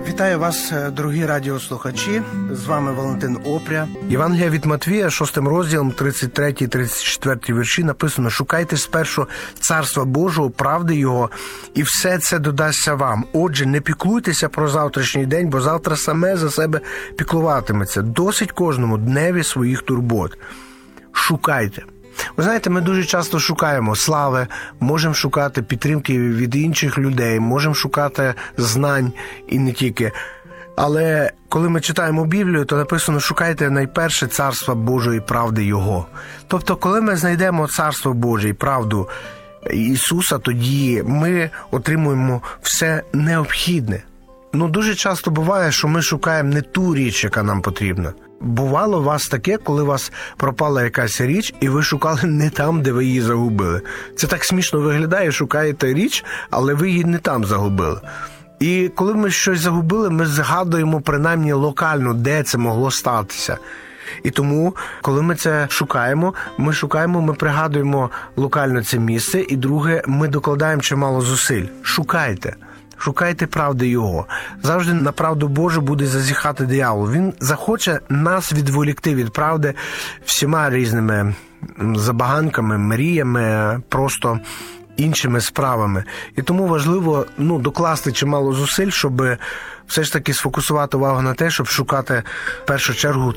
Вітаю вас, дорогі радіослухачі. З вами Валентин Опря. Євангелія від Матвія, 6 розділом, 33-34 вірші написано: «Шукайте спершу Царства Божого, правди Його, і все це додасться вам. Отже, не піклуйтеся про завтрашній день, бо завтра саме за себе піклуватиметься. Досить кожному дневі своїх турбот». Шукайте. Ви знаєте, ми дуже часто шукаємо слави, можемо шукати підтримки від інших людей, можемо шукати знань і не тільки. Але коли ми читаємо Біблію, то написано: шукайте найперше Царства Божої, правди Його. Тобто, коли ми знайдемо Царство Боже і правду Ісуса, тоді ми отримуємо все необхідне. Дуже часто буває, що ми шукаємо не ту річ, яка нам потрібна. Бувало у вас таке, коли у вас пропала якась річ, і ви шукали не там, де ви її загубили. Це так смішно виглядає, шукаєте річ, але ви її не там загубили. І коли ми щось загубили, ми згадуємо принаймні локально, де це могло статися. І тому, коли ми це шукаємо, ми пригадуємо локально це місце, і друге, ми докладаємо чимало зусиль. Шукайте. Шукайте правди Його. Завжди на правду Божу буде зазіхати диявол. Він захоче нас відволікти від правди всіма різними забаганками, мріями, просто іншими справами. І тому важливо докласти чимало зусиль, щоб все ж таки сфокусувати увагу на те, щоб шукати в першу чергу